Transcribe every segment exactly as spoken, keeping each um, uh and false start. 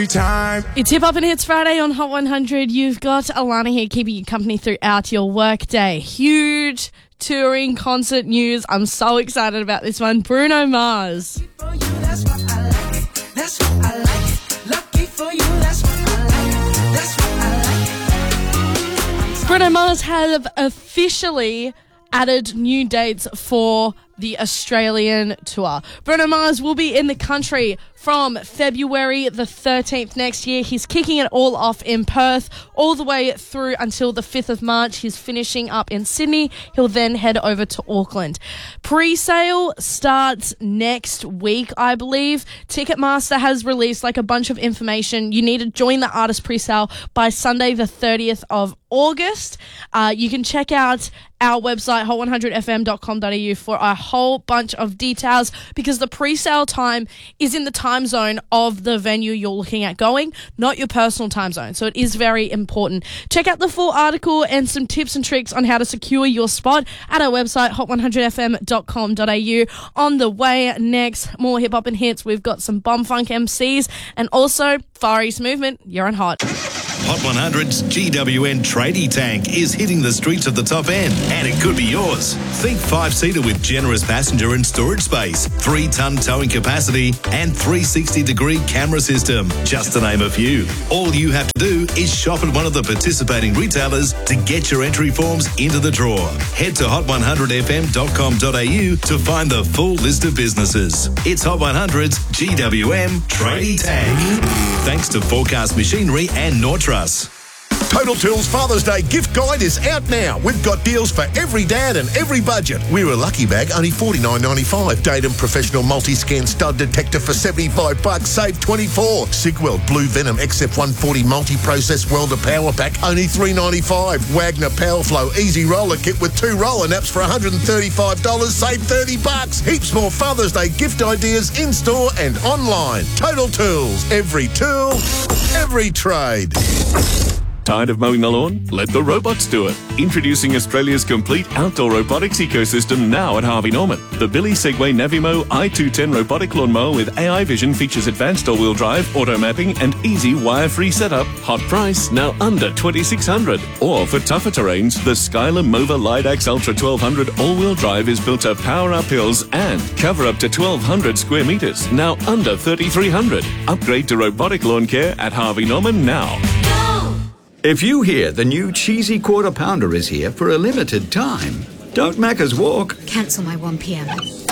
Time. It's Hip Hop and Hits Friday on Hot one hundred. You've got Alana here keeping you company throughout your workday. Huge touring concert news. I'm so excited about this one. Bruno Mars. Bruno Mars have officially added new dates for the Australian tour. Bruno Mars will be in the country from February the thirteenth next year. He's kicking it all off in Perth all the way through until the fifth of March. He's finishing up in Sydney. He'll then head over to Auckland. Pre-sale starts next week, I believe. Ticketmaster has released like a bunch of information. You need to join the artist pre-sale by Sunday the thirtieth of August. Uh, you can check out our website, hot one hundred f m dot com dot a u, for a whole bunch of details, because the pre-sale time is in the time zone of the venue you're looking at going, not your personal time zone. So it is very important. Check out the full article and some tips and tricks on how to secure your spot at our website, hot one hundred f m dot com dot a u. On the way next, more hip hop and hits. We've got some bomb funk M Cs and also Far East Movement. You're on Hot. Hot one hundred's G W N Tradie Tank is hitting the streets of the top end, and it could be yours. Think five-seater with generous passenger and storage space, three-ton towing capacity, and three sixty degree camera system, just to name a few. All you have to do is shop at one of the participating retailers to get your entry forms into the draw. Head to hot one hundred f m dot com dot a u to find the full list of businesses. It's Hot one hundred's G W M Tradie Tank. Thanks to Forecast Machinery and Nortrust. Total Tools Father's Day gift guide is out now. We've got deals for every dad and every budget. We're a lucky bag, only forty-nine ninety-five. Datum Professional Multi-Scan Stud Detector for seventy-five bucks, save twenty-four. Sigwell Blue Venom X F one forty Multi-Process Welder Power Pack, only three ninety-five. Wagner Powerflow Easy Roller Kit with two roller naps for one hundred thirty-five dollars, save thirty bucks. Heaps more Father's Day gift ideas in-store and online. Total Tools. Every tool, every trade. Tired of mowing the lawn? Let the robots do it. Introducing Australia's complete outdoor robotics ecosystem now at Harvey Norman. The Billy Segway Navimo i two ten robotic lawnmower with A I vision features advanced all-wheel drive, auto mapping, and easy wire-free setup. Hot price, now under twenty-six hundred dollars. Or for tougher terrains, the Skyler Mova Lidax Ultra twelve hundred all-wheel drive is built to power up hills and cover up to twelve hundred square metres, now under thirty-three hundred dollars. Upgrade to robotic lawn care at Harvey Norman now. If you hear the new cheesy quarter pounder is here for a limited time, don't Macca's walk. Cancel my one p m.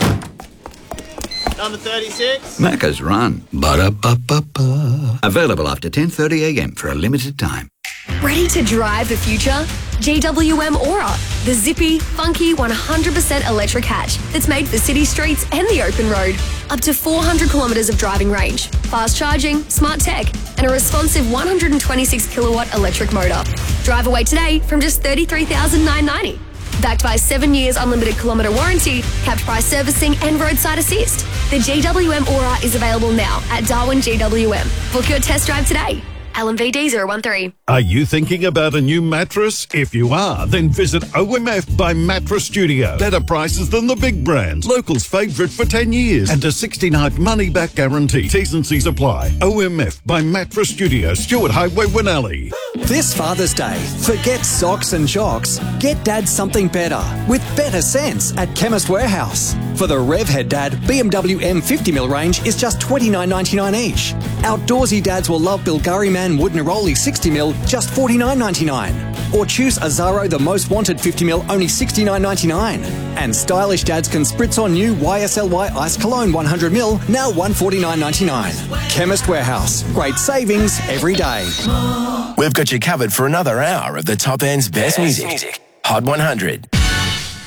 Number thirty-six. Macca's run. Ba-da-ba-ba-ba. Available after ten thirty a m for a limited time. Ready to drive the future? G W M Aura, the zippy, funky, one hundred percent electric hatch that's made for city streets and the open road. Up to four hundred kilometres of driving range, fast charging, smart tech, and a responsive one hundred twenty-six kilowatt electric motor. Drive away today from just thirty-three thousand nine hundred ninety dollars. Backed by seven years unlimited kilometre warranty, capped price servicing and roadside assist. The G W M Aura is available now at Darwin G W M. Book your test drive today. L M V D zero one three. Are you thinking about a new mattress? If you are, then visit O M F by Mattress Studio. Better prices than the big brands. Locals' favourite for ten years. And a sixty-night money-back guarantee. T's and C's apply. O M F by Mattress Studio. Stewart Highway, Winnelly. This Father's Day, forget socks and shocks. Get Dad something better with better sense at Chemist Warehouse. For the Revhead Dad, B M W M fifty mil range is just twenty-nine ninety-nine each. Outdoorsy dads will love Bulgari Man Wood Neroli sixty mil, just forty-nine ninety-nine. Or choose Azaro The Most Wanted fifty mil, only sixty-nine ninety-nine. And stylish dads can spritz on new Y S L Y Ice Cologne one hundred mil, now one forty-nine ninety-nine. Chemist Warehouse, great savings every day. We've got you covered for another hour of the top end's best, best music. music. Hot one hundred.